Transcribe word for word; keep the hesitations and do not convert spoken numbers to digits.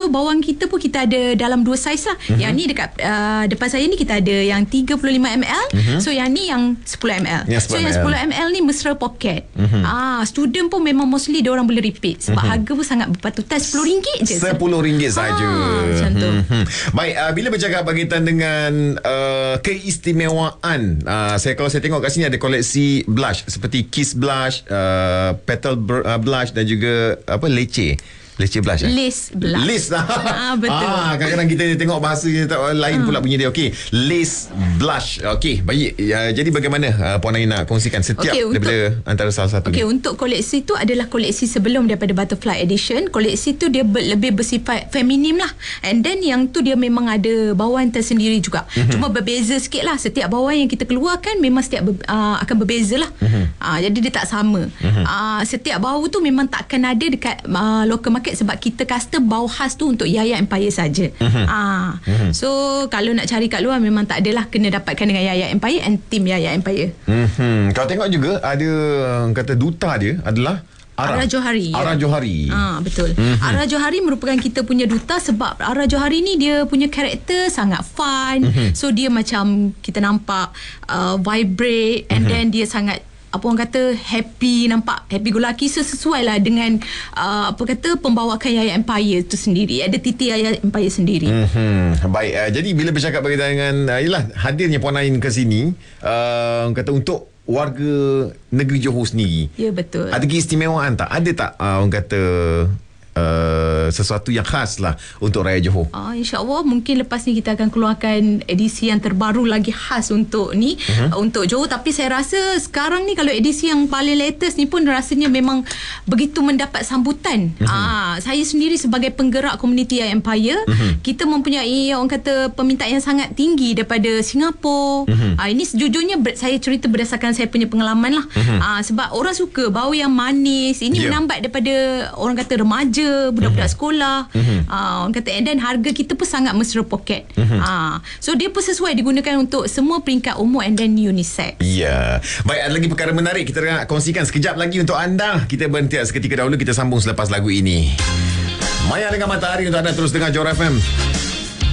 So bawang kita pun kita ada dalam dua saiz lah. Mm-hmm. Yang ni dekat uh, depan saya ni kita ada yang tiga puluh lima mililiter. Mm-hmm. So yang ni yang sepuluh mililiter. Yang so yang sepuluh mililiter ni mesra poket. Mm-hmm. Ah, student pun memang mostly dia orang boleh repeat sebab mm-hmm. harga pun sangat berpatutan sepuluh ringgit je. sepuluh ringgit saja. Ah, macam tu. Mm-hmm. Baik, uh, bila bercakap berkaitan dengan uh, keistimewaan, uh, saya kalau saya tengok kat sini ada koleksi blush seperti Kiss blush, uh, Petal blush dan juga apa lece. Lece blush eh? Lace blush. Lace lah. Ah, betul. Ah, kadang-kadang kita tengok bahasanya tak, lain ah. pula bunyi dia. Okey, lace blush. Okey, baik. Ya, jadi bagaimana uh, Puan Ain nak kongsikan setiap okay, daripada untuk, antara salah satu Okey, ni? untuk koleksi tu adalah koleksi sebelum daripada Butterfly Edition. Koleksi tu dia ber, lebih bersifat feminim lah. And then yang tu dia memang ada bawaan tersendiri juga. Mm-hmm. Cuma berbeza sikit lah. Setiap bawaan yang kita keluarkan memang setiap ber, uh, akan berbeza lah. Mm-hmm. Uh, jadi dia tak sama. Mm-hmm. Uh, setiap bau tu memang tak akan ada dekat uh, local market sebab kita custom bau khas tu untuk Yaya Empire saja. Uh-huh. Ah, uh-huh. So kalau nak cari kat luar memang tak adalah, kena dapatkan dengan Yaya Empire and team Yaya Empire. Uh-huh. Kalau tengok juga ada kata duta dia adalah Ara, Ara Johari. Ara ya. Johari. Ah, betul. Uh-huh. Ara Johari merupakan kita punya duta sebab Ara Johari ni dia punya karakter sangat fun. Uh-huh. So dia macam kita nampak uh, vibrate and uh-huh. then dia sangat apa orang kata happy, nampak happy go lucky. So sesuai lah dengan uh, apa kata pembawakan Yaya Empire tu sendiri. Ada titi Yaya Empire sendiri. Mm-hmm. Baik, uh, jadi bila bercakap berkaitan dengan uh, yalah, hadirnya Puan Ain ke sini, uh, kata untuk warga negeri Johor sendiri. Ya, betul. Ada keistimewaan tak? Ada tak uh, orang kata Uh, sesuatu yang khas lah untuk Raya Johor? Uh, InsyaAllah mungkin lepas ni kita akan keluarkan edisi yang terbaru lagi khas untuk ni, uh-huh. uh, untuk Johor. Tapi saya rasa sekarang ni kalau edisi yang paling latest ni pun rasanya memang begitu mendapat sambutan. Uh-huh. uh, Saya sendiri sebagai penggerak komuniti Yaya Empire, uh-huh. kita mempunyai orang kata permintaan yang sangat tinggi daripada Singapura. uh-huh. uh, Ini sejujurnya ber, saya cerita berdasarkan saya punya pengalaman lah. uh-huh. uh, Sebab orang suka bau yang manis. Ini yeah. menambat daripada orang kata remaja, budak-budak uh-huh. sekolah. uh-huh. uh, Orang kata and then harga kita pun sangat mesra poket. uh-huh. uh, So dia pun sesuai digunakan untuk semua peringkat umur and then unisex. Ya, yeah. Baik, ada lagi perkara menarik kita nak kongsikan sekejap lagi untuk anda. Kita berhenti seketika dahulu, kita sambung selepas lagu ini. Maya dengan Matahari untuk anda, terus dengar Johor F M.